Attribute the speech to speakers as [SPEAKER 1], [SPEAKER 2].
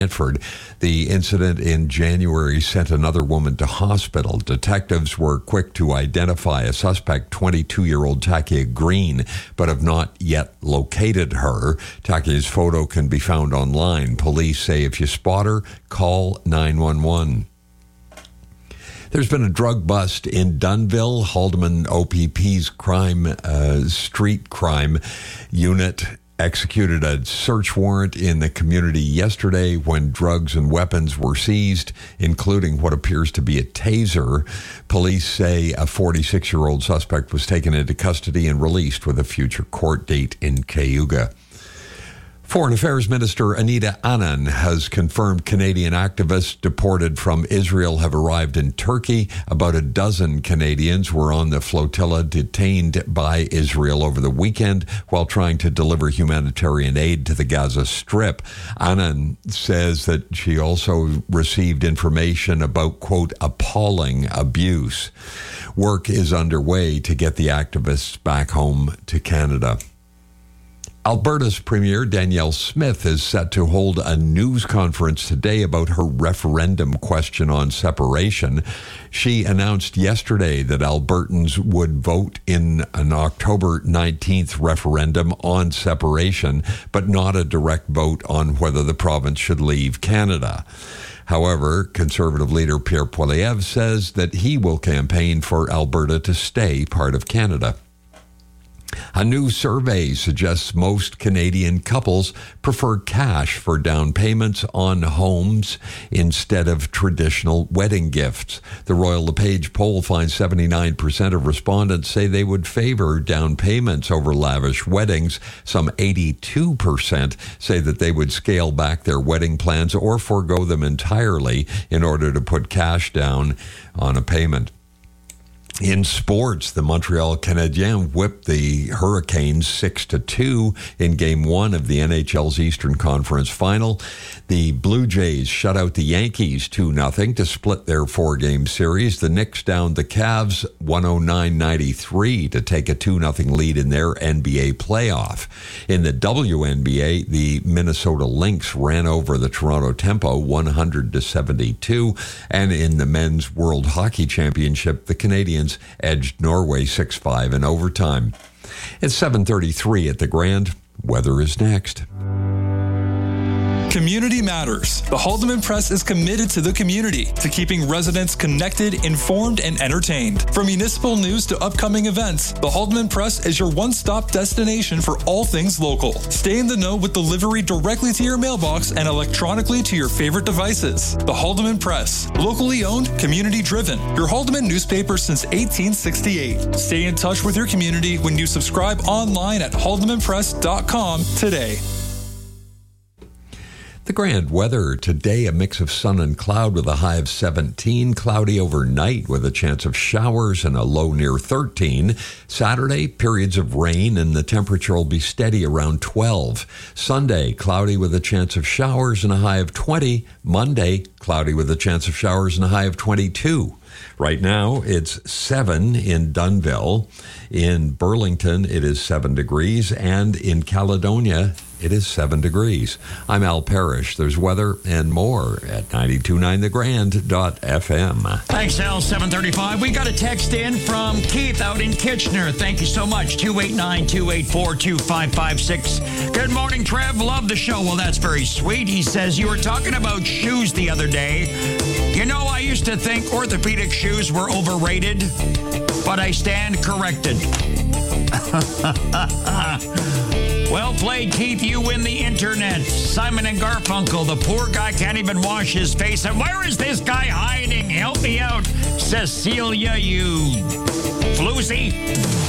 [SPEAKER 1] Brantford. The incident in January sent another woman to hospital. Detectives were quick to identify a suspect, 22-year-old Takia Green, but have not yet located her. Takia's photo can be found online. Police say if you spot her, call 911. There's been a drug bust in Dunnville. Haldeman OPP's street crime unit executed a search warrant in the community yesterday when drugs and weapons were seized, including what appears to be a taser. Police say a 46-year-old suspect was taken into custody and released with a future court date in Cayuga. Foreign Affairs Minister Anita Anand has confirmed Canadian activists deported from Israel have arrived in Turkey. About a dozen Canadians were on the flotilla detained by Israel over the weekend while trying to deliver humanitarian aid to the Gaza Strip. Anand says that she also received information about, quote, appalling abuse. Work is underway to get the activists back home to Canada. Alberta's Premier Danielle Smith is set to hold a news conference today about her referendum question on separation. She announced yesterday that Albertans would vote in an October 19th referendum on separation, but not a direct vote on whether the province should leave Canada. However, Conservative leader Pierre Poilievre says that he will campaign for Alberta to stay part of Canada. A new survey suggests most Canadian couples prefer cash for down payments on homes instead of traditional wedding gifts. The Royal LePage poll finds 79% of respondents say they would favor down payments over lavish weddings. Some 82% say that they would scale back their wedding plans or forego them entirely in order to put cash down on a payment. In sports, the Montreal Canadiens whipped the Hurricanes 6-2 in Game 1 of the NHL's Eastern Conference Final. The Blue Jays shut out the Yankees 2-0 to split their four-game series. The Knicks downed the Cavs 109-93 to take a 2-0 lead in their NBA playoff. In the WNBA, the Minnesota Lynx ran over the Toronto Tempo 100-72. And in the Men's World Hockey Championship, the Canadians edged Norway 6-5 in overtime. It's 7:33 at the Grand. Weather is next.
[SPEAKER 2] Community matters. The Haldeman Press is committed to the community, to keeping residents connected, informed, and entertained. From municipal news to upcoming events, the Haldeman Press is your one-stop destination for all things local. Stay in the know with delivery directly to your mailbox and electronically to your favorite devices. The Haldeman Press, locally owned, community-driven. Your Haldeman newspaper since 1868. Stay in touch with your community when you subscribe online at haldemanpress.com today.
[SPEAKER 1] The Grand weather today, a mix of sun and cloud with a high of 17, cloudy overnight with a chance of showers and a low near 13. Saturday, periods of rain and the temperature will be steady around 12. Sunday, cloudy with a chance of showers and a high of 20. Monday, cloudy with a chance of showers and a high of 22. Right now, it's 7 in Dunnville. In Burlington, it is 7 degrees. And in Caledonia, it is 7 degrees. I'm Al Parrish. There's weather and more at 929thegrand.fm.
[SPEAKER 3] Thanks, Al. 7:35. We got a text in from Keith out in Kitchener. Thank you so much. 289-284-2556. Good morning, Trev. Love the show. Well, that's very sweet. He says, you were talking about shoes the other day. You know, I used to think orthopedic shoes were overrated, but I stand corrected. Well played, Keith. You win the internet. Simon and Garfunkel, the poor guy can't even wash his face. And where is this guy hiding? Help me out. Cecilia, you floozy.